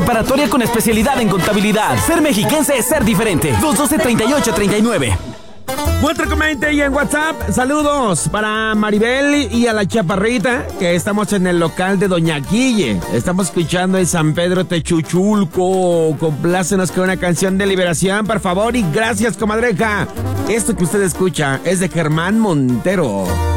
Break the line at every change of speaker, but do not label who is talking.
preparatoria con especialidad en contabilidad. Ser mexiquense es ser diferente. 212-3839.
Vuestro comentario y en WhatsApp. Saludos para Maribel y a la Chaparrita, que estamos en el local de Doña Guille. Estamos escuchando en San Pedro Techuchulco. Complácenos con una canción de liberación, por favor. Y gracias, comadreja. Esto que usted escucha es de Germán Montero.